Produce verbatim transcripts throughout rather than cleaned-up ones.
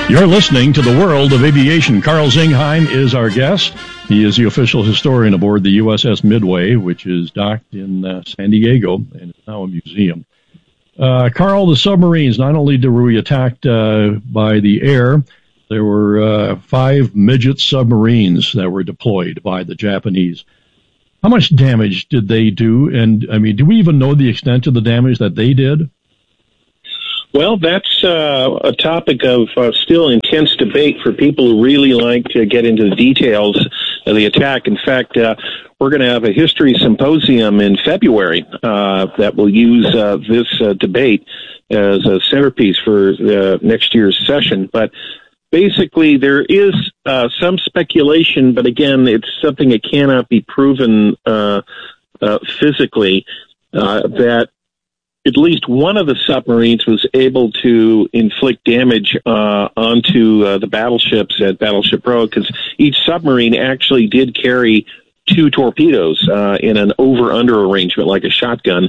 You're listening to the World of Aviation. Carl Zingheim is our guest. He is the official historian aboard the U S S Midway, which is docked in uh, San Diego and is now a museum. Uh, Carl, the submarines, not only were we attacked uh, by the air, there were uh, five midget submarines that were deployed by the Japanese. How much damage did they do? And, I mean, do we even know the extent of the damage that they did? Well, that's uh, a topic of uh, still intense debate for people who really like to get into the details of the attack. In fact, uh, we're going to have a history symposium in February uh, that will use uh, this uh, debate as a centerpiece for uh, next year's session. But basically, there is uh, some speculation, but again, it's something that cannot be proven uh, uh, physically, uh, that at least one of the submarines was able to inflict damage uh, onto uh, the battleships at Battleship Row, because each submarine actually did carry two torpedoes uh, in an over-under arrangement, like a shotgun.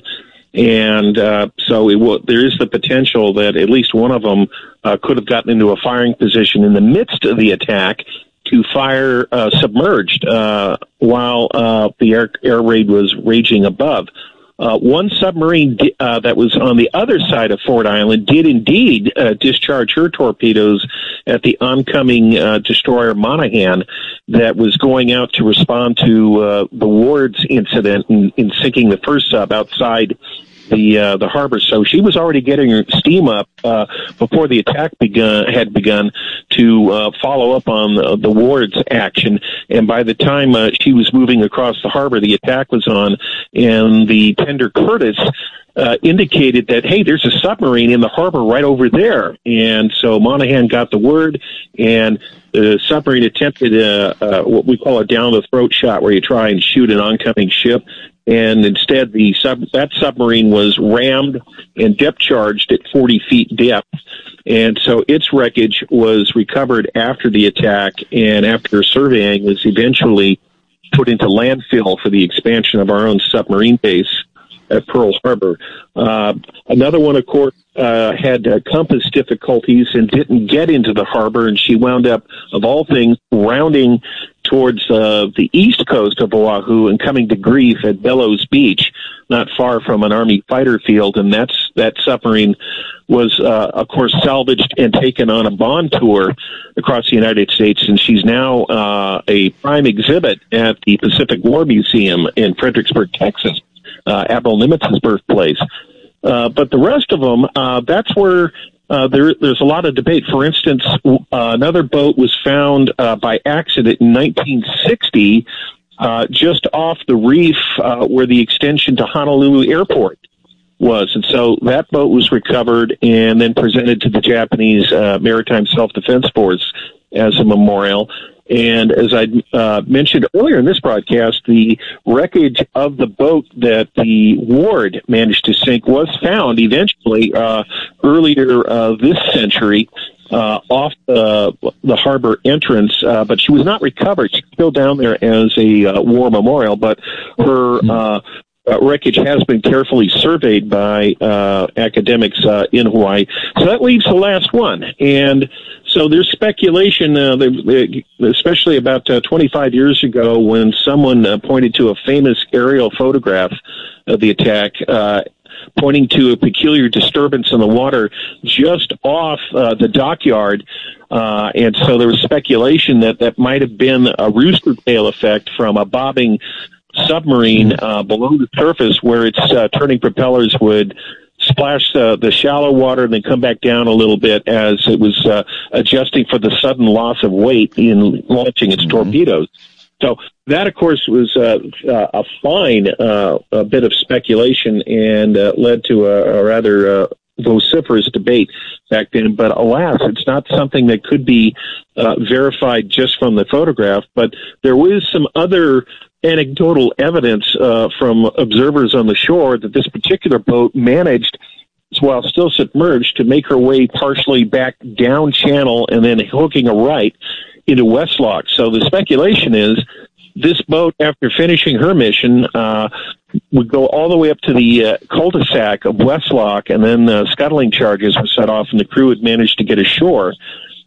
And uh, so it will, there is the potential that at least one of them uh, could have gotten into a firing position in the midst of the attack to fire uh, submerged uh, while uh, the air, air raid was raging above. Uh, one submarine uh, that was on the other side of Ford Island did indeed uh, discharge her torpedoes at the oncoming uh, destroyer Monaghan that was going out to respond to uh, the Ward's incident in, in sinking the first sub outside the uh, the harbor. So she was already getting her steam up uh, before the attack begun had begun to uh, follow up on the, the Ward's action. And by the time uh, she was moving across the harbor, the attack was on, and the tender Curtis uh, indicated that, hey, there's a submarine in the harbor right over there. And so Monaghan got the word, and the submarine attempted a, uh, what we call a down-the-throat shot, where you try and shoot an oncoming ship. And instead, the sub, that submarine was rammed and depth charged at forty feet depth. And so its wreckage was recovered after the attack, and after surveying was eventually put into landfill for the expansion of our own submarine base at Pearl Harbor. Uh, another one, of course, uh, had uh, compass difficulties and didn't get into the harbor, and she wound up, of all things, rounding towards uh, the east coast of Oahu and coming to grief at Bellows Beach, not far from an Army fighter field. And that's that submarine was, uh, of course, salvaged and taken on a bond tour across the United States, and she's now uh, a prime exhibit at the Pacific War Museum in Fredericksburg, Texas, uh, Admiral Nimitz's birthplace. Uh, but the rest of them, uh, that's where uh, there, there's a lot of debate. For instance, uh, another boat was found uh, by accident in nineteen sixty uh, just off the reef uh, where the extension to Honolulu Airport was. And so that boat was recovered and then presented to the Japanese uh, Maritime Self-Defense Force as a memorial. And as I uh, mentioned earlier in this broadcast, the wreckage of the boat that the Ward managed to sink was found eventually uh, earlier uh, this century uh, off the, the harbor entrance, uh, but she was not recovered. She's still down there as a uh, war memorial, but her uh, uh, wreckage has been carefully surveyed by uh, academics uh, in Hawaii. So that leaves the last one. And so there's speculation, uh, especially about uh, twenty-five years ago, when someone uh, pointed to a famous aerial photograph of the attack, uh, pointing to a peculiar disturbance in the water just off uh, the dockyard. Uh, and so there was speculation that that might have been a rooster tail effect from a bobbing submarine uh, below the surface, where its uh, turning propellers would splash uh, the shallow water and then come back down a little bit as it was uh, adjusting for the sudden loss of weight in launching its mm-hmm. torpedoes. So that, of course, was uh, uh, a fine uh, a bit of speculation and uh, led to a, a rather uh, vociferous debate back then. But alas, it's not something that could be uh, verified just from the photograph. But there was some other anecdotal evidence uh, from observers on the shore that this particular boat managed, while still submerged, to make her way partially back down channel and then hooking a right into Westlock. So the speculation is this boat, after finishing her mission, uh, would go all the way up to the uh, cul-de-sac of Westlock, and then uh, scuttling charges were set off, and the crew had managed to get ashore.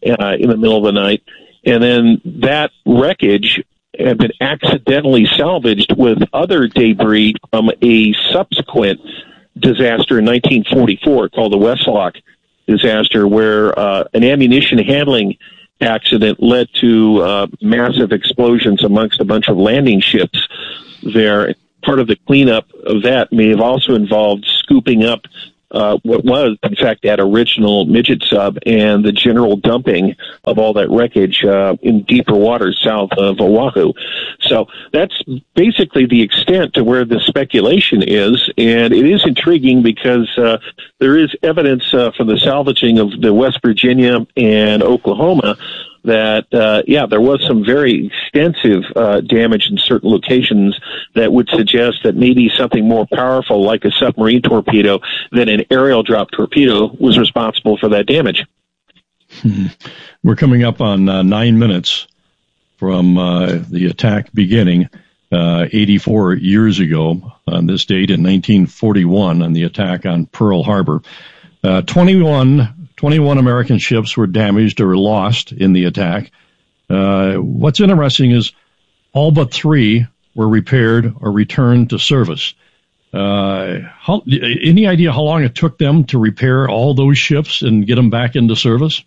uh, in the middle of the night. And then that wreckage had been accidentally salvaged with other debris from a subsequent disaster in nineteen forty-four called the Westlock disaster, where uh, an ammunition handling accident led to uh, massive explosions amongst a bunch of landing ships there. Part of the cleanup of that may have also involved scooping up uh, what was, in fact, that original midget sub and the general dumping of all that wreckage uh, in deeper waters south of Oahu. So that's basically the extent to where the speculation is, and it is intriguing because uh, there is evidence uh, from the salvaging of the West Virginia and Oklahoma that, uh, yeah, there was some very extensive uh, damage in certain locations that would suggest that maybe something more powerful, like a submarine torpedo, than an aerial drop torpedo was responsible for that damage. Hmm. We're coming up on uh, nine minutes from uh, the attack beginning uh, eighty-four years ago on this date in nineteen forty-one, on the attack on Pearl Harbor. Uh, twenty-one, twenty-one American ships were damaged or lost in the attack. Uh, what's interesting is all but three were repaired or returned to service. Uh, how, any idea how long it took them to repair all those ships and get them back into service?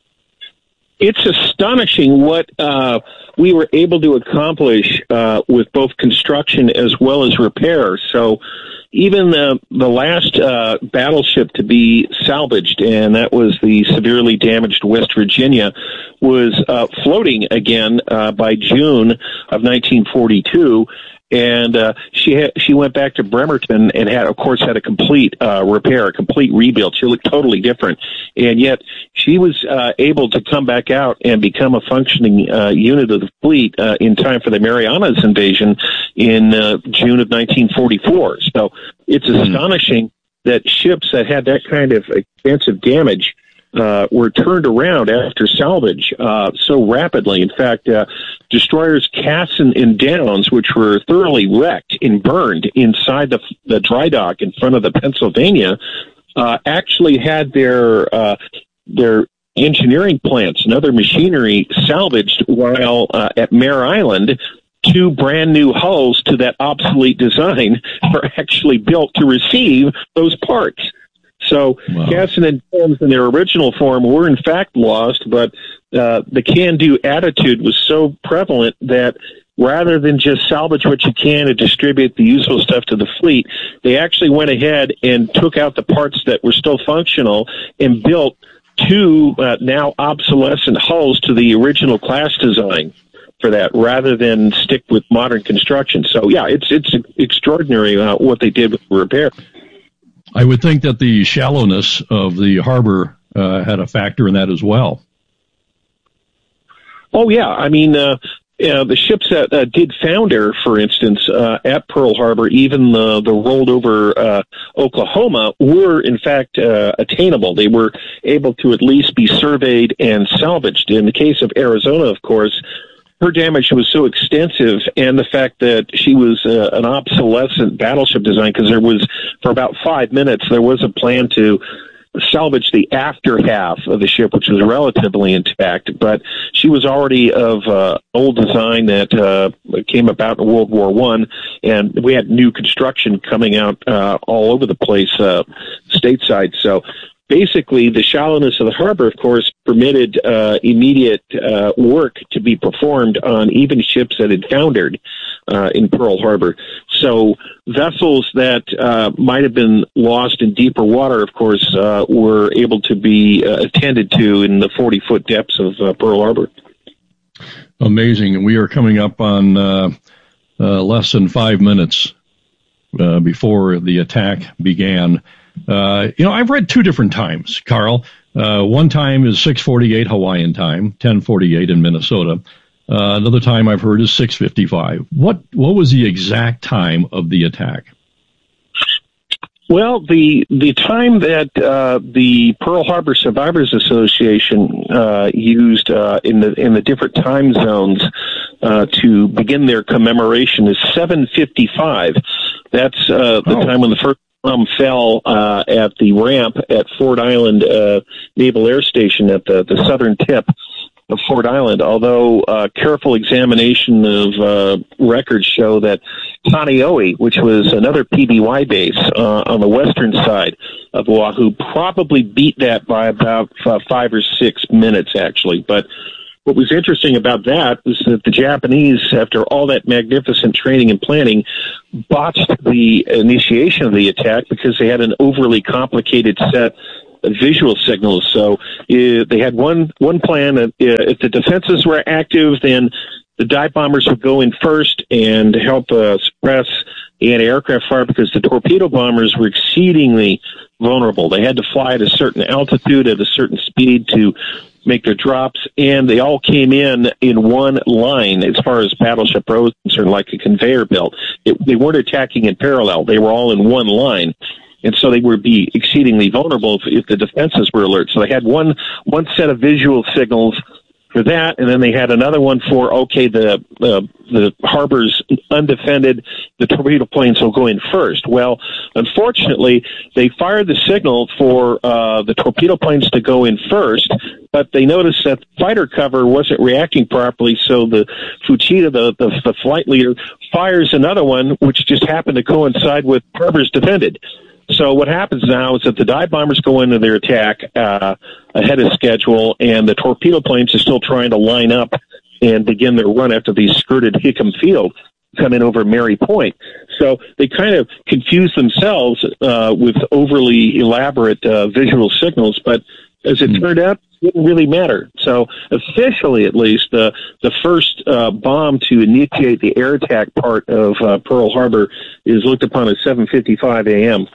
It's astonishing what uh, we were able to accomplish uh, with both construction as well as repair. So even the, the last uh, battleship to be salvaged, and that was the severely damaged West Virginia, was uh, floating again uh, by June of nineteen forty-two. And uh, she had, she went back to Bremerton and had, of course, had a complete uh, repair, a complete rebuild. She looked totally different, and yet she was uh, able to come back out and become a functioning uh, unit of the fleet uh, in time for the Marianas invasion in uh, June of nineteen forty-four. So it's mm-hmm. astonishing that ships that had that kind of extensive damage Uh, were turned around after salvage uh, so rapidly. In fact, uh, destroyers Cassin and Downs, which were thoroughly wrecked and burned inside the, the dry dock in front of the Pennsylvania, uh, actually had their uh, their engineering plants and other machinery salvaged, while uh, at Mare Island, two brand new hulls to that obsolete design were actually built to receive those parts. So wow. Cassin and Downs in their original form were in fact lost, but uh, the can-do attitude was so prevalent that rather than just salvage what you can and distribute the useful stuff to the fleet, they actually went ahead and took out the parts that were still functional and built two uh, now obsolescent hulls to the original class design for that, rather than stick with modern construction. So yeah, it's it's extraordinary uh, what they did with the repair. I would think that the shallowness of the harbor uh, had a factor in that as well. Oh, yeah. I mean, uh, uh, the ships that uh, did founder, for instance, uh, at Pearl Harbor, even the, the rolled over uh, Oklahoma, were, in fact, uh, attainable. They were able to at least be surveyed and salvaged. In the case of Arizona, of course, her damage was so extensive, and the fact that she was uh, an obsolescent battleship design, because there was, for about five minutes, there was a plan to salvage the after half of the ship, which was relatively intact, but she was already of uh, old design that uh, came about in World War One, and we had new construction coming out uh, all over the place uh, stateside. So basically, the shallowness of the harbor, of course, permitted uh, immediate uh, work to be performed on even ships that had foundered uh, in Pearl Harbor. So vessels that uh, might have been lost in deeper water, of course, uh, were able to be uh, attended to in the forty-foot depths of uh, Pearl Harbor. Amazing. And we are coming up on uh, uh, less than five minutes uh, before the attack began. Uh, you know, I've read two different times, Carl. Uh, one time is six forty-eight Hawaiian time, ten forty-eight in Minnesota. Uh, another time I've heard is six fifty-five. What what was the exact time of the attack? Well, the the time that uh, the Pearl Harbor Survivors Association uh, used uh, in the in the different time zones uh, to begin their commemoration is seven fifty-five. That's uh, the oh. time when the first bomb fell uh, at the ramp at Ford Island uh, Naval Air Station at the, the southern tip of Ford Island, although uh, careful examination of uh, records show that Kaneohe, which was another P B Y base uh, on the western side of Oahu, probably beat that by about uh, five or six minutes, actually. But what was interesting about that was that the Japanese, after all that magnificent training and planning, botched the initiation of the attack because they had an overly complicated set of visual signals. So uh, they had one one plan. That, uh, if the defenses were active, then the dive bombers would go in first and help uh, suppress the anti-aircraft fire, because the torpedo bombers were exceedingly vulnerable. They had to fly at a certain altitude, at a certain speed to make their drops, and they all came in in one line as far as Battleship Row is concerned, like a conveyor belt. It, they weren't attacking in parallel. They were all in one line. And so they would be exceedingly vulnerable if, if the defenses were alert. So they had one one set of visual signals for that, and then they had another one for, okay, the uh, the harbor's undefended, the torpedo planes will go in first. Well, unfortunately, they fired the signal for uh, the torpedo planes to go in first, but they noticed that fighter cover wasn't reacting properly, so the Fuchida, the, the, the flight leader, fires another one, which just happened to coincide with harbor's defended. So what happens now is that the dive bombers go into their attack uh, ahead of schedule, and the torpedo planes are still trying to line up and begin their run after they skirted Hickam Field, come in over Mary Point. So they kind of confuse themselves uh, with overly elaborate uh, visual signals, but as it turned out, it didn't really matter. So officially, at least, uh, the first uh, bomb to initiate the air attack part of uh, Pearl Harbor is looked upon at seven fifty-five a.m.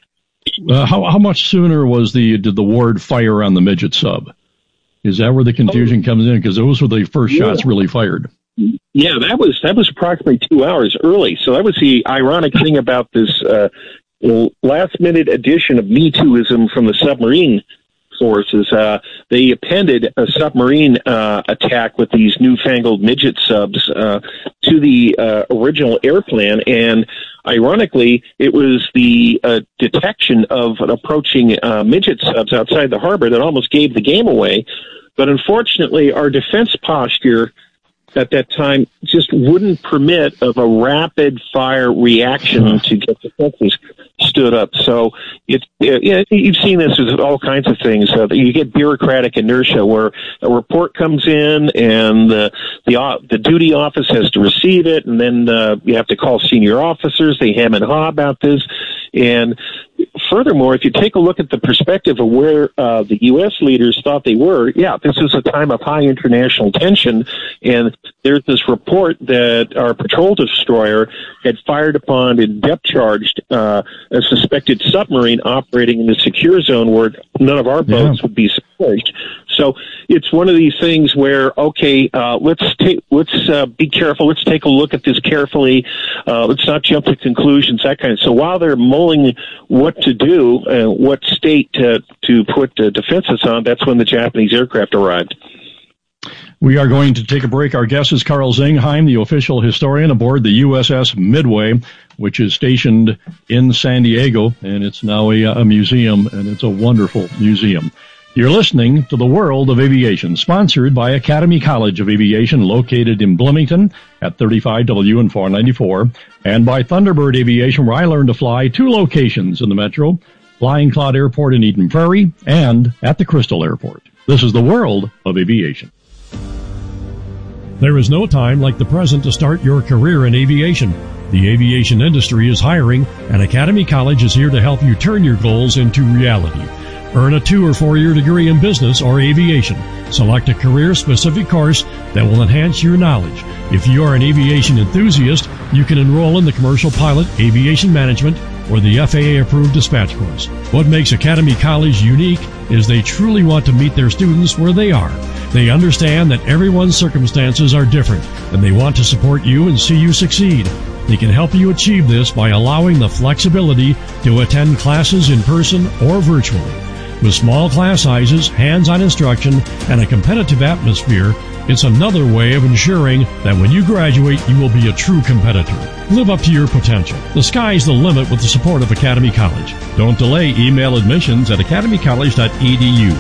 Uh, how how much sooner was the did the Ward fire on the midget sub? Is that where the confusion oh, comes in? Because those were the first yeah. shots really fired. Yeah, that was that was approximately two hours early. So that was the ironic thing about this uh, last minute addition of Me Tooism from the submarine forces. Uh, they appended a submarine uh, attack with these newfangled midget subs uh, to the uh, original air plan, and ironically, it was the uh, detection of an approaching uh, midget subs outside the harbor that almost gave the game away. But unfortunately, our defense posture at that time just wouldn't permit of a rapid fire reaction to get defenses stood up. So it's it, you've seen this with all kinds of things. Uh, you get bureaucratic inertia where a report comes in and the the, uh, the duty office has to receive it, and then uh, you have to call senior officers. They hem and haw about this. And furthermore, if you take a look at the perspective of where uh, the U S leaders thought they were, yeah, this is a time of high international tension, and there's this report that our patrol destroyer had fired upon and depth-charged uh, a suspected submarine operating in the secure zone where none of our boats yeah. would be submerged. So it's one of these things where, okay, uh, let's take, let's uh, be careful. Let's take a look at this carefully. Uh, let's not jump to conclusions, that kind of. So while they're mulling what to do, uh, what state to to put uh, defenses on, that's when the Japanese aircraft arrived. We are going to take a break. Our guest is Carl Zingheim, the official historian aboard the U S S Midway, which is stationed in San Diego, and it's now a, a museum, and it's a wonderful museum. You're listening to The World of Aviation, sponsored by Academy College of Aviation, located in Bloomington at thirty-five W and four ninety-four, and by Thunderbird Aviation, where I learned to fly two locations in the metro, Flying Cloud Airport in Eden Prairie and at the Crystal Airport. This is The World of Aviation. There is no time like the present to start your career in aviation. The aviation industry is hiring, and Academy College is here to help you turn your goals into reality. Earn a two- or four-year degree in business or aviation. Select a career-specific course that will enhance your knowledge. If you are an aviation enthusiast, you can enroll in the Commercial Pilot, Aviation Management, or the F A A-approved dispatch course. What makes Academy College unique is they truly want to meet their students where they are. They understand that everyone's circumstances are different, and they want to support you and see you succeed. They can help you achieve this by allowing the flexibility to attend classes in person or virtually. With small class sizes, hands-on instruction, and a competitive atmosphere, it's another way of ensuring that when you graduate, you will be a true competitor. Live up to your potential. The sky's the limit with the support of Academy College. Don't delay. Email admissions at academy college dot e d u.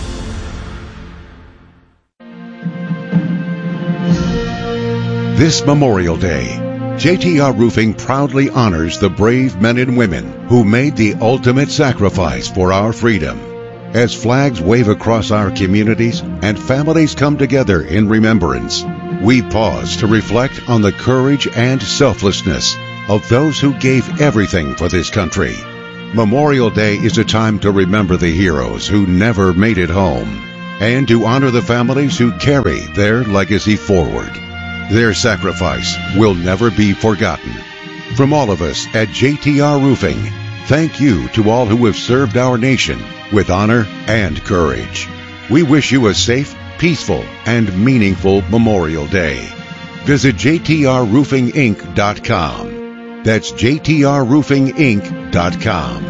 This Memorial Day, J T R Roofing proudly honors the brave men and women who made the ultimate sacrifice for our freedom. As flags wave across our communities and families come together in remembrance, we pause to reflect on the courage and selflessness of those who gave everything for this country. Memorial Day is a time to remember the heroes who never made it home and to honor the families who carry their legacy forward. Their sacrifice will never be forgotten. From all of us at J T R Roofing, thank you to all who have served our nation with honor and courage. We wish you a safe, peaceful, and meaningful Memorial Day. Visit j t r roofing inc dot com. That's j t r roofing inc dot com.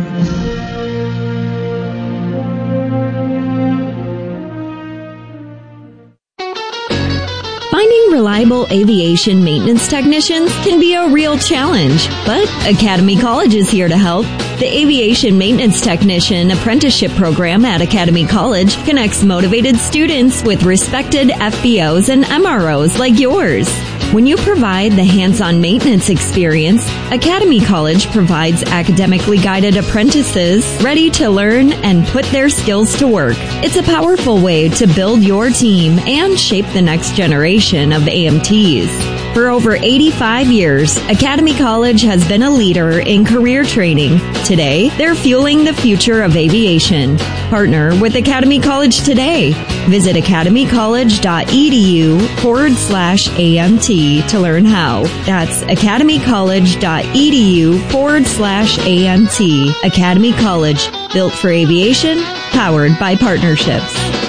Finding reliable aviation maintenance technicians can be a real challenge, but Academy College is here to help. The Aviation Maintenance Technician Apprenticeship Program at Academy College connects motivated students with respected F B Os and M R Os like yours. When you provide the hands-on maintenance experience, Academy College provides academically guided apprentices ready to learn and put their skills to work. It's a powerful way to build your team and shape the next generation of A M Ts. For over eighty-five years, Academy College has been a leader in career training. Today, they're fueling the future of aviation. Partner with Academy College today. Visit academy college dot e d u forward slash A M T to learn how. That's academy college dot e d u forward slash A M T. Academy College, built for aviation, powered by partnerships.